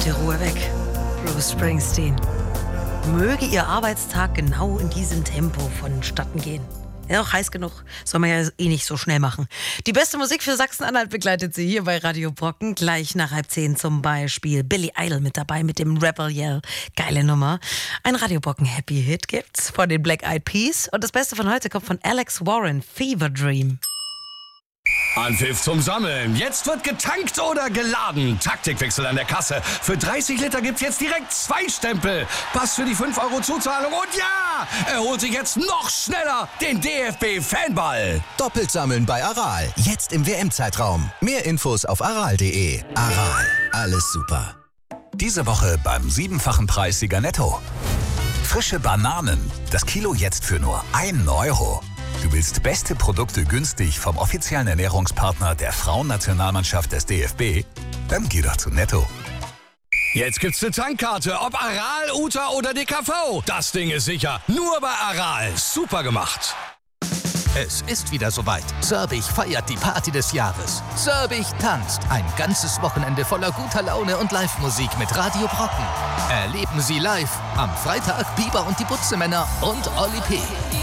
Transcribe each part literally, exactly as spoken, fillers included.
die Ruhe weg. Bruce Springsteen. Möge Ihr Arbeitstag genau in diesem Tempo vonstatten gehen. Ja, auch heiß genug. Soll man ja eh nicht so schnell machen. Die beste Musik für Sachsen-Anhalt begleitet Sie hier bei Radio Brocken. Gleich nach halb zehn zum Beispiel Billy Idol mit dabei mit dem Rebel Yell. Geile Nummer. Ein Radio Brocken Happy Hit gibt's von den Black Eyed Peas. Und das Beste von heute kommt von Alex Warren, Fever Dream. Anpfiff zum Sammeln. Jetzt wird getankt oder geladen. Taktikwechsel an der Kasse. Für dreißig Liter gibt's jetzt direkt zwei Stempel. Pass für die fünf Euro Zuzahlung. Und ja, er holt sich jetzt noch schneller den D F B-Fanball. Doppelt sammeln bei Aral. Jetzt im W M-Zeitraum. Mehr Infos auf aral punkt de. Aral. Alles super. Diese Woche beim siebenfachen Preissieger Netto. Frische Bananen. Das Kilo jetzt für nur einen Euro. Du willst beste Produkte günstig vom offiziellen Ernährungspartner der Frauennationalmannschaft des D F B? Dann geh doch zu Netto. Jetzt gibt's eine Tankkarte, ob Aral, Uta oder D K V. Das Ding ist sicher. Nur bei Aral. Super gemacht. Es ist wieder soweit. Sörbich feiert die Party des Jahres. Sörbich tanzt. Ein ganzes Wochenende voller guter Laune und Live-Musik mit Radio Brocken. Erleben Sie live am Freitag Biber und die Butzemänner und Oli P.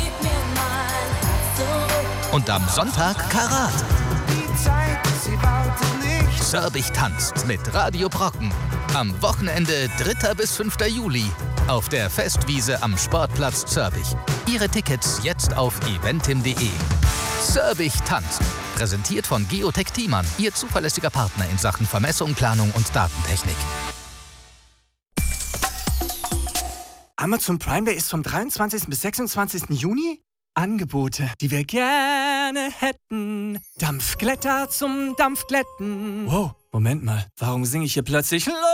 Und am Sonntag Karat. Sörbich tanzt mit Radio Brocken. Am Wochenende dritter bis fünfter Juli auf der Festwiese am Sportplatz Sörbich. Ihre Tickets jetzt auf eventim punkt de. Sörbich tanzt. Präsentiert von Geotech Thiemann, Ihr zuverlässiger Partner in Sachen Vermessung, Planung und Datentechnik. Amazon Prime Day ist vom dreiundzwanzigsten bis sechsundzwanzigsten Juni. Angebote, die wir gerne hätten. Dampfglätter zum Dampfglätten. Wow, Moment mal, warum singe ich hier plötzlich